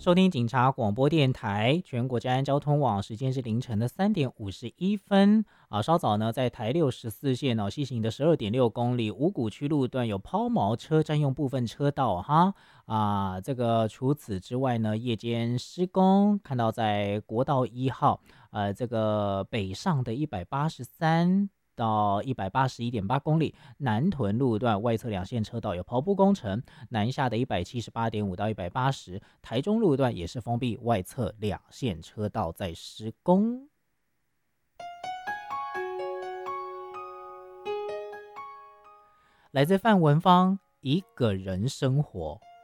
收听警察广播电台全国治安交通网，时间是凌晨的3:51啊。稍早呢，在台614线西行的12.6公里五股区路段有抛锚车占用部分车道哈啊。这个除此之外呢，夜间施工，看到在国道1号这个北上的183到181.8公里，南屯路段外侧两线车道有刨补工程，南下的178.5到180，台中路段也是封闭，外侧两线车道在施工。来自范文芳，一个人生活。